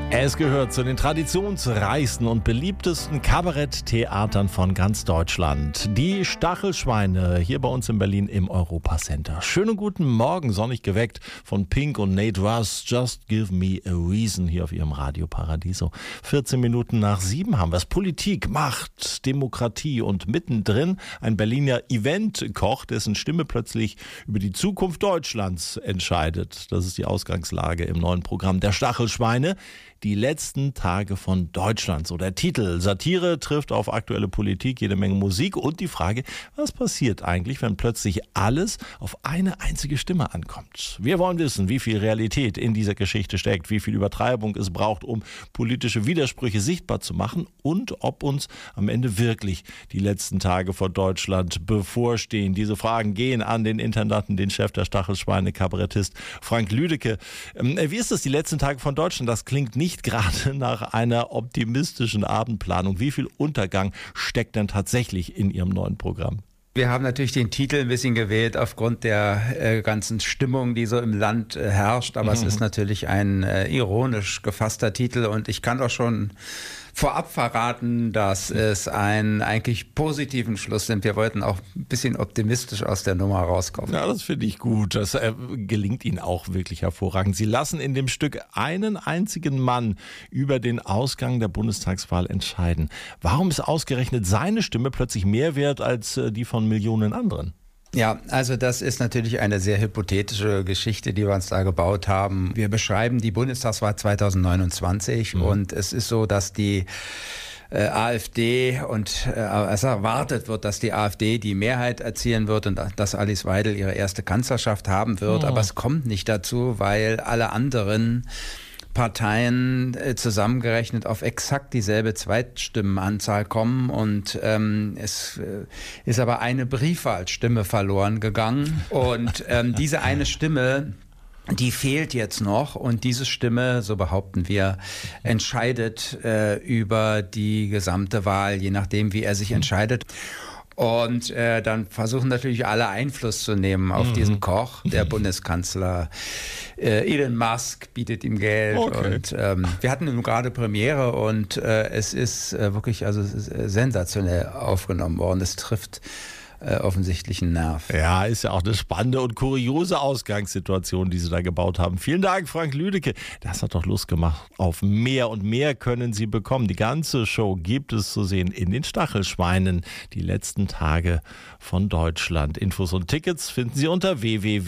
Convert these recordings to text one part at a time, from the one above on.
Es gehört zu den traditionsreichsten und beliebtesten Kabaretttheatern von ganz Deutschland. Die Stachelschweine hier bei uns in Berlin im Europacenter. Schönen guten Morgen, sonnig geweckt von Pink und Nate Russ. Just give me a reason hier auf ihrem Radio Paradiso. 14 Minuten nach 7 haben wir es. Politik, Macht, Demokratie und mittendrin ein Berliner Eventkoch, dessen Stimme plötzlich über die Zukunft Deutschlands entscheidet. Das ist die Ausgangslage im neuen Programm der Stachelschweine. Die letzten Tage von Deutschland, so der Titel. Satire trifft auf aktuelle Politik, jede Menge Musik und die Frage, was passiert eigentlich, wenn plötzlich alles auf eine einzige Stimme ankommt? Wir wollen wissen, wie viel Realität in dieser Geschichte steckt, wie viel Übertreibung es braucht, um politische Widersprüche sichtbar zu machen und ob uns am Ende wirklich die letzten Tage von Deutschland bevorstehen. Diese Fragen gehen an den Intendanten, den Chef der Stachelschweine, Kabarettist Frank Lüdecke. Wie ist das, die letzten Tage von Deutschland? Das klingt nicht gerade nach einer optimistischen Abendplanung. Wie viel Untergang steckt denn tatsächlich in Ihrem neuen Programm? Wir haben natürlich den Titel ein bisschen gewählt aufgrund der ganzen Stimmung, die so im Land herrscht. Aber es ist natürlich ein ironisch gefasster Titel und ich kann doch schon vorab verraten, dass es einen eigentlich positiven Schluss nimmt. Wir wollten auch ein bisschen optimistisch aus der Nummer rauskommen. Ja, das finde ich gut. Das gelingt Ihnen auch wirklich hervorragend. Sie lassen in dem Stück einen einzigen Mann über den Ausgang der Bundestagswahl entscheiden. Warum ist ausgerechnet seine Stimme plötzlich mehr wert als die von Millionen anderen? Ja, also das ist natürlich eine sehr hypothetische Geschichte, die wir uns da gebaut haben. Wir beschreiben die Bundestagswahl 2029 und es ist so, dass die AfD und es erwartet wird, dass die AfD die Mehrheit erzielen wird und dass Alice Weidel ihre erste Kanzlerschaft haben wird. Aber es kommt nicht dazu, weil alle anderen Parteien zusammengerechnet auf exakt dieselbe Zweitstimmenanzahl kommen und es ist aber eine Briefwahlstimme verloren gegangen und diese eine Stimme, die fehlt jetzt noch und diese Stimme, so behaupten wir, entscheidet über die gesamte Wahl, je nachdem wie er sich entscheidet. Und dann versuchen natürlich alle Einfluss zu nehmen auf diesen Koch. Der Bundeskanzler Elon Musk bietet ihm Geld. Okay. Und wir hatten nun gerade Premiere und es ist wirklich sensationell aufgenommen worden. Es trifft offensichtlich einen Nerv. Ja, ist ja auch eine spannende und kuriose Ausgangssituation, die Sie da gebaut haben. Vielen Dank, Frank Lüdecke. Das hat doch Lust gemacht. Auf mehr und mehr können Sie bekommen. Die ganze Show gibt es zu sehen in den Stachelschweinen. Die letzten Tage von Deutschland. Infos und Tickets finden Sie unter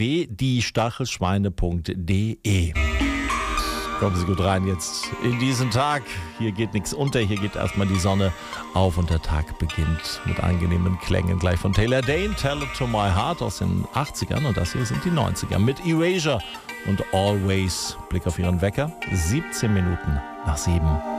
www.diestachelschweine.de. Kommen Sie gut rein jetzt in diesen Tag. Hier geht nichts unter, hier geht erstmal die Sonne auf und der Tag beginnt mit angenehmen Klängen. Gleich von Taylor Dayne, Tell It To My Heart aus den 80ern und das hier sind die 90er mit Erasure und Always. Blick auf Ihren Wecker, 17 Minuten nach 7.